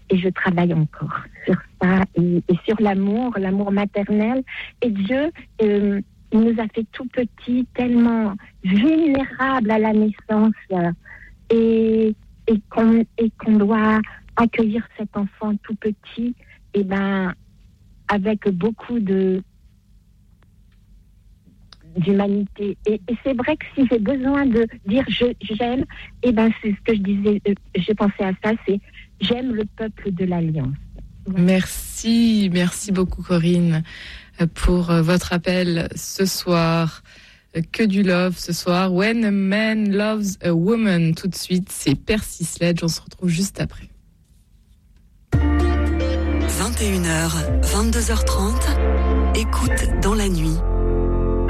et je travaille encore sur ça et sur l'amour maternel. Et Dieu, il nous a fait tout petits, tellement vulnérables à la naissance, et qu'on doit accueillir cet enfant tout petit, et avec beaucoup d'humanité. Et c'est vrai que si j'ai besoin de dire j'aime, c'est ce que je disais, j'ai pensé à ça, c'est j'aime le peuple de l'Alliance. Voilà. Merci beaucoup Corinne pour votre appel ce soir. Que du love ce soir. When a man loves a woman. Tout de suite, c'est Percy Sledge. On se retrouve juste après. 21h, 22h30. Écoute dans la nuit.